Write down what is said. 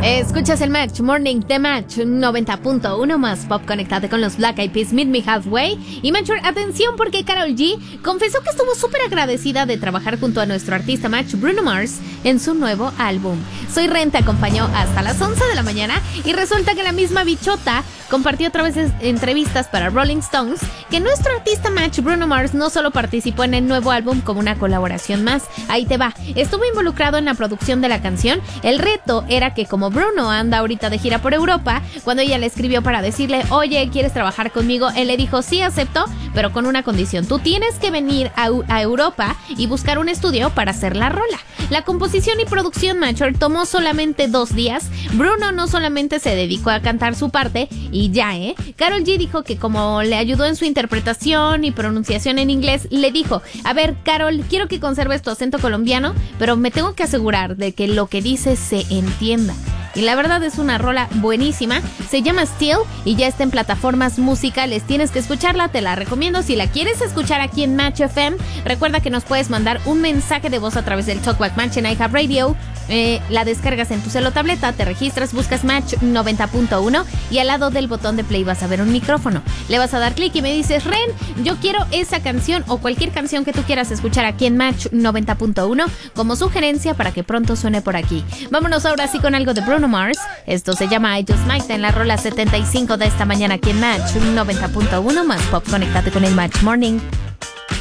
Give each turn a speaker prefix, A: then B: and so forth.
A: Escuchas el Match Morning de Match 90.1 más pop. Conectate con los Black Eyed Peas, Meet Me Halfway. Y Matcher, atención porque Karol G confesó que estuvo súper agradecida de trabajar junto a nuestro artista Match, Bruno Mars, en su nuevo álbum. Soy Ren te acompañó hasta las 11 de la mañana y resulta que la misma bichota compartió otra vez entrevistas para Rolling Stones que nuestro artista Match, Bruno Mars, no solo participó en el nuevo álbum como una colaboración más. Ahí te va. Estuvo involucrado en la producción de la canción. El reto era que como Bruno anda ahorita de gira por Europa, cuando ella le escribió para decirle, oye, ¿quieres trabajar conmigo? Él le dijo, sí, acepto, pero con una condición. Tú tienes que venir a Europa y buscar un estudio para hacer la rola. La composición y producción, Matcher, tomó solamente 2 días. Bruno no solamente se dedicó a cantar su parte y ya, Karol G dijo que como le ayudó en su interpretación y pronunciación en inglés, le dijo, a ver, Karol, quiero que conserves tu acento colombiano, pero me tengo que asegurar de que lo que dices se entienda. Y la verdad es una rola buenísima, se llama Still y ya está en plataformas musicales, tienes que escucharla, te la recomiendo. Si la quieres escuchar aquí en Match FM, recuerda que nos puedes mandar un mensaje de voz a través del Talkback Match en iHeartRadio, la descargas en tu celo o tableta, te registras, buscas Match 90.1 y al lado del botón de play vas a ver un micrófono, le vas a dar clic y me dices, Ren, yo quiero esa canción o cualquier canción que tú quieras escuchar aquí en Match 90.1 como sugerencia para que pronto suene por aquí. Vámonos ahora sí con algo de Bruno Mars. Esto se llama I Just Might en la rola 75 de esta mañana aquí en Match 90.1 más pop. Conéctate con el Match Morning.